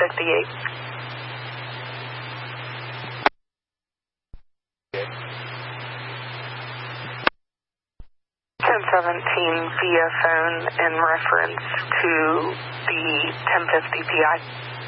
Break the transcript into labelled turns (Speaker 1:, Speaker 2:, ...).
Speaker 1: 1058. 1017 via phone in reference to the 1050 PI.